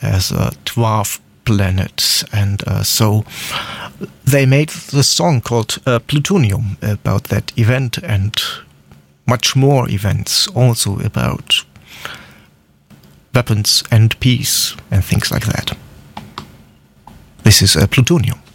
as 12 planets, and so they made the song called Plutonium about that event, and much more events also about weapons and peace and things like that. This is Plutonium.